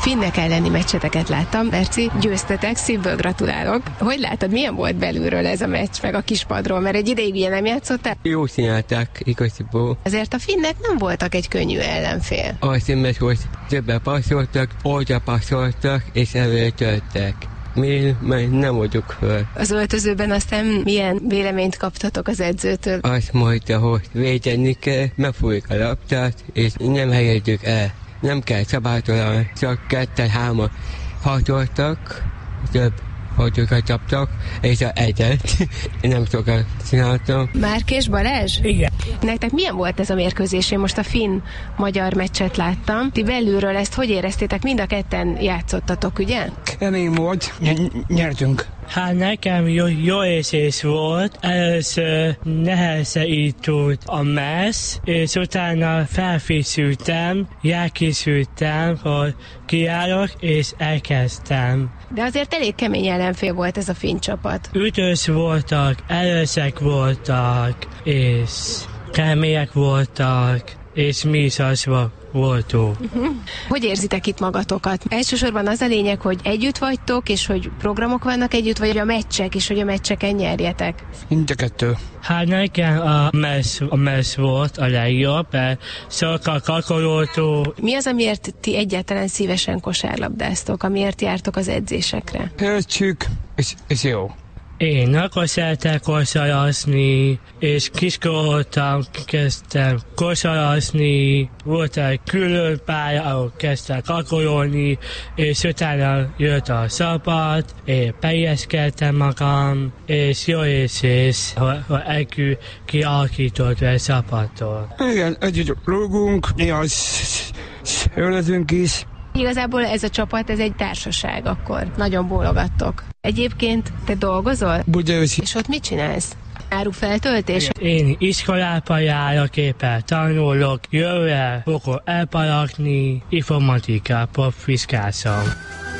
Finnek elleni meccseteket láttam, Berci, győztetek, szívből gratulálok. Hogy látod, milyen volt belülről ez a meccs, meg a kispadról, mert egy ideig ilyen nem játszottál? Jó csinálták, igaziból. Azért a finnek nem voltak egy könnyű ellenfél. Az meccs volt, többen passzoltak, oldra passzoltak, és előre töltek. Mi nem vagyok föl. Az öltözőben aztán milyen véleményt kaptatok az edzőtől? Azt mondta, hogy védeni kell, megfújjuk a labdát, és nem helyezzük el. Nem kell szabálytalan, csak 2-3 hatoltak, több hatokat csaptak, és egyet. Én nem sokat csináltam. Márk Balázs? Igen. Nektek milyen volt ez a mérkőzés? Én most a finn-magyar meccset láttam. Ti belülről ezt hogy éreztétek? Mind a ketten játszottatok, ugye? Kemény volt, nyertünk. Hát nekem jó érzés volt. Először nehezített a messz, és utána felkészültem, hogy kiállok, és elkezdtem. De azért elég kemény ellenfél volt ez a finn csapat. Ütös voltak, erősek voltak, és kemények voltak, és mi is az voltunk. Hogy érzitek itt magatokat? Elsősorban az a lényeg, hogy együtt vagytok, és hogy programok vannak együtt, vagy a meccsek, és hogy a meccseken nyerjetek? Mind a kettő. Hát nekem a messz volt a legjobb, mert sokkal kakolótó. Mi az, amiért ti egyáltalán szívesen kosárlabdáztok, amiért jártok az edzésekre? Értsük, és jó. Én akkor szeretek kosarazni, és kiskoroltam, kezdtem kosarazni, volt egy külön pálya, ahol kezdtem kakololni, és utána jött a szabad, én beilleszkedtem magam, és jó érzés, hogy kialakított egy szabadtól. Igen, együtt rúgunk, néha ölözünk is. Igazából ez a csapat, ez egy társaság akkor. Nagyon bólogattok. Egyébként te dolgozol? Budaörsi. És ott mit csinálsz? Árufeltöltés? Én iskolába járok, éppen tanulok, jövőre fogok elparakni, informatikába fiszkálszom.